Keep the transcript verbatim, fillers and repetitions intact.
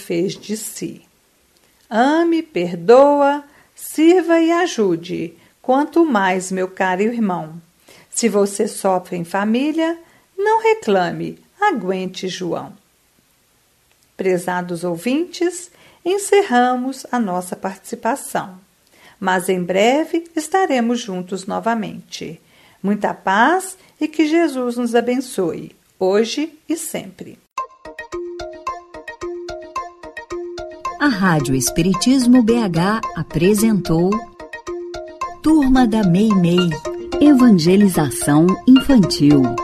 fez de si. Ame, perdoa, sirva e ajude, quanto mais, meu caro irmão. Se você sofre em família, não reclame, aguente João. Prezados ouvintes, encerramos a nossa participação, mas em breve estaremos juntos novamente. Muita paz e que Jesus nos abençoe, hoje e sempre. A Rádio Espiritismo B H apresentou Turma da Meimei, Evangelização Infantil.